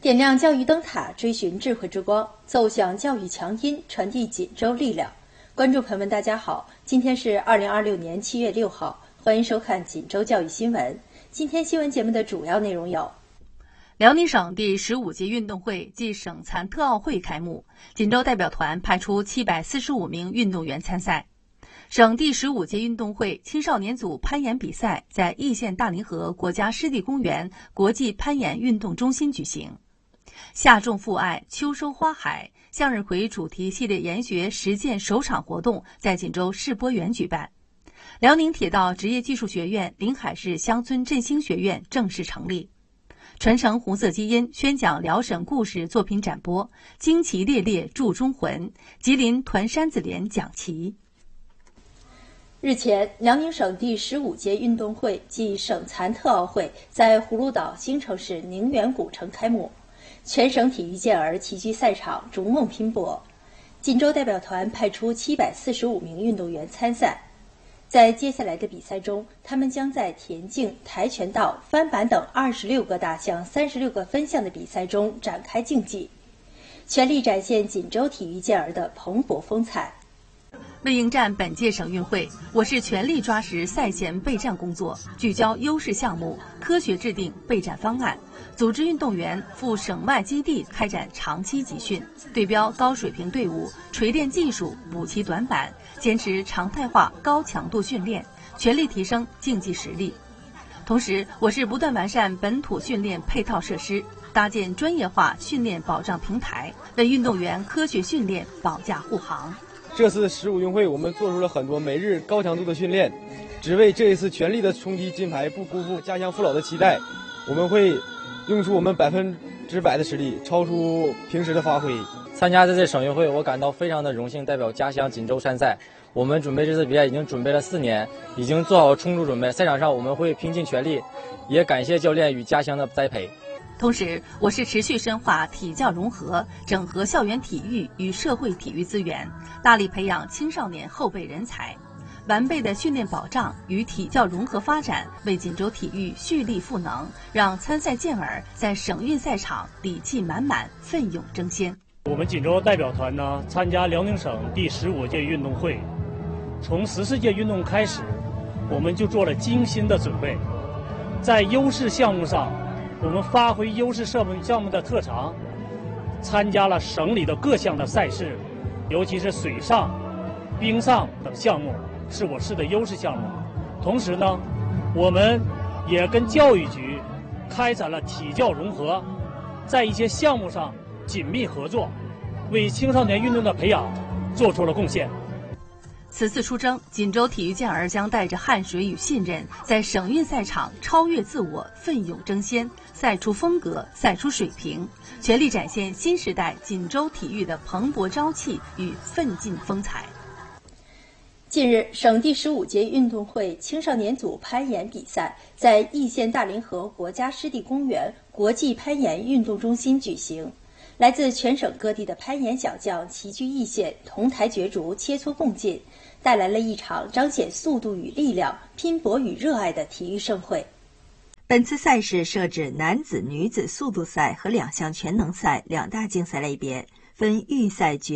点亮教育灯塔，追寻智慧之光，奏响教育强音，传递锦州力量。观众朋友们，大家好，今天是2026年7月6号，欢迎收看锦州教育新闻。今天新闻节目的主要内容有： 辽宁省第15届运动会暨省残特奥会开幕，锦州代表团派出745名运动员参赛。省第15届运动会青少年组攀岩比赛在易县大凌河国家湿地公园国际攀岩运动中心举行。夏种父爱，秋收花海，向日葵主题系列研学实践首场活动在锦州世博园举办。辽宁铁道职业技术学院临海市乡村振兴学院正式成立。传承红色基因，宣讲辽省故事作品展播，旌旗猎猎铸忠魂，吉林团山子连讲旗。 日前，辽宁省第15届运动会暨省残特奥会在葫芦岛新城市宁远古城开幕，全省体育健儿齐聚赛场，逐梦拼搏。锦州代表团派出745名运动员参赛，在接下来的比赛中，他们将在田径、跆拳道、翻板等26个大项、36个分项的比赛中展开竞技，全力展现锦州体育健儿的蓬勃风采。 为迎战本届省运会，我市全力抓实赛前备战工作，聚焦优势项目，科学制定备战方案，组织运动员赴省外基地开展长期集训，对标高水平队伍，锤炼技术，补齐短板，坚持常态化高强度训练，全力提升竞技实力。同时，我市不断完善本土训练配套设施，搭建专业化训练保障平台，为运动员科学训练保驾护航。 这次15运会，我们做出了很多每日高强度的训练，只为这一次全力的冲击金牌，不辜负家乡父老的期待。我们会用出我们100%的实力，超出平时的发挥。 参加这次省运会，我感到非常的荣幸，代表家乡锦州参赛。我们准备这次比赛已经准备了4年，已经做好充足准备。赛场上我们会拼尽全力，也感谢教练与家乡的栽培。 同时，我市持续深化体教融合，整合校园体育与社会体育资源，大力培养青少年后备人才。完备的训练保障与体教融合发展，为锦州体育蓄力赋能，让参赛健儿在省运赛场底气满满，奋勇争先。 我们锦州代表团呢，参加辽宁省第15届运动会，从14届运动开始，我们就做了精心的准备，在优势项目上，我们发挥优势项目的特长，参加了省里的各项的赛事，尤其是水上、冰上等项目是我市的优势项目。同时呢，我们也跟教育局开展了体教融合，在一些项目上紧密合作，为青少年运动的培养做出了贡献。 此次出征，锦州体育健儿将带着汗水与信任，在省运赛场超越自我，奋勇争先，赛出风格，赛出水平，全力展现新时代锦州体育的蓬勃朝气与奋进风采。 近日，省第15届运动会青少年组攀岩比赛在易县大凌河国家湿地公园国际攀岩运动中心举行。来自全省各地的攀岩小将齐聚易县，同台角逐，切磋共进，带来了一场彰显速度与力量、拼搏与热爱的体育盛会。 本次赛事设置男子、女子速度赛和2项全能赛2大竞赛类别，分预赛、决